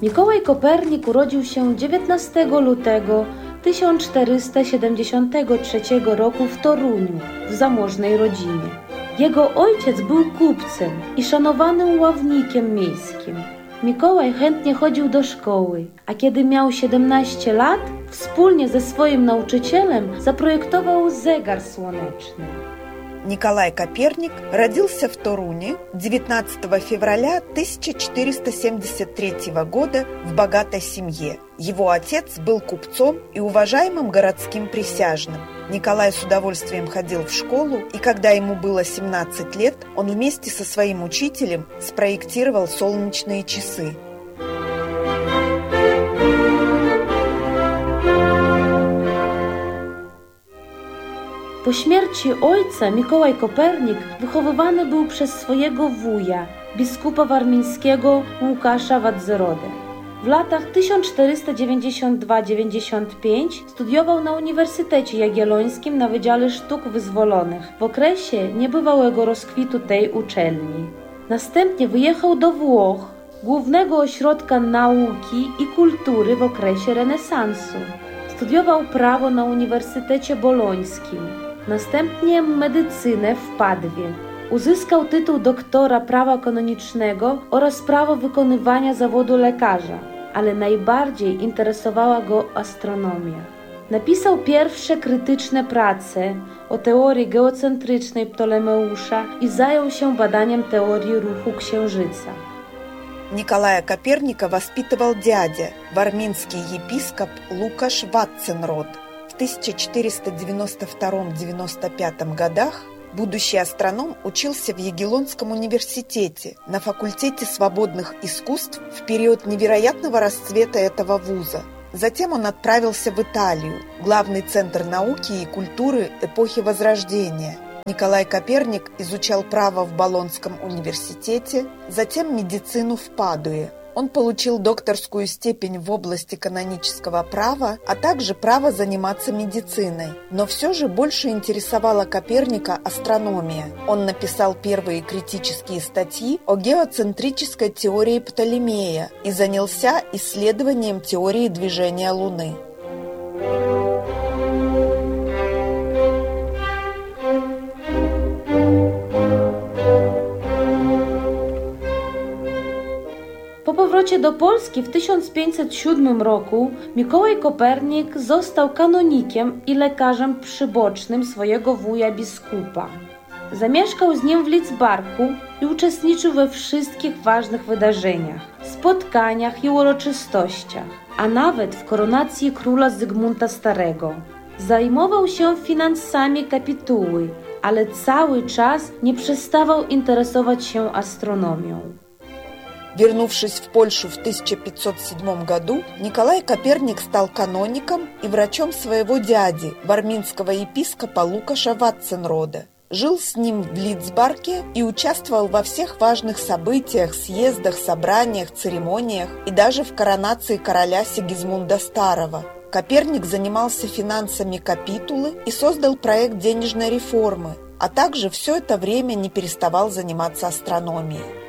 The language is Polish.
Mikołaj Kopernik urodził się 19 lutego 1473 roku w Toruniu, w zamożnej rodzinie. Jego ojciec był kupcem i szanowanym ławnikiem miejskim. Mikołaj chętnie chodził do szkoły, a kiedy miał 17 lat, wspólnie ze swoim nauczycielem zaprojektował zegar słoneczny. Николай Коперник родился в Торуне 19 февраля 1473 года в богатой семье. Его отец был купцом и уважаемым городским присяжным. Николай с удовольствием ходил в школу, и когда ему было 17 лет, он вместе со своим учителем спроектировал солнечные часы. Po śmierci ojca Mikołaj Kopernik wychowywany był przez swojego wuja, biskupa warmińskiego Łukasza Wadzerodę. W latach 1492–95 studiował na Uniwersytecie Jagiellońskim na Wydziale Sztuk Wyzwolonych w okresie niebywałego rozkwitu tej uczelni. Następnie wyjechał do Włoch, głównego ośrodka nauki i kultury w okresie renesansu. Studiował prawo na Uniwersytecie Bolońskim. Następnie medycynę w Padwie. Uzyskał tytuł doktora prawa kanonicznego oraz prawo wykonywania zawodu lekarza, ale najbardziej interesowała go astronomia. Napisał pierwsze krytyczne prace o teorii geocentrycznej Ptolemeusza i zajął się badaniem teorii ruchu Księżyca. Николая Коперника воспитывал дядя, варминский епископ Лукаш Ватценрод. В 1492–95 годах будущий астроном учился в Ягеллонском университете на факультете свободных искусств в период невероятного расцвета этого вуза. Затем он отправился в Италию, главный центр науки и культуры эпохи Возрождения. Николай Коперник изучал право в Болонском университете, затем медицину в Падуе. Он получил докторскую степень в области канонического права, а также право заниматься медициной. Но все же больше интересовала Коперника астрономия. Он написал первые критические статьи о геоцентрической теории Птолемея и занялся исследованием теории движения Луны. Po powrocie do Polski w 1507 roku Mikołaj Kopernik został kanonikiem i lekarzem przybocznym swojego wuja biskupa. Zamieszkał z nim w Lidzbarku i uczestniczył we wszystkich ważnych wydarzeniach, spotkaniach i uroczystościach, a nawet w koronacji króla Zygmunta Starego. Zajmował się finansami kapituły, ale cały czas nie przestawał interesować się astronomią. Вернувшись в Польшу в 1507 году, Николай Коперник стал каноником и врачом своего дяди, варминского епископа Лукаша Ватценрода. Жил с ним в Лидсбарке и участвовал во всех важных событиях, съездах, собраниях, церемониях и даже в коронации короля Сигизмунда Старого. Коперник занимался финансами капитулы и создал проект денежной реформы, а также все это время не переставал заниматься астрономией.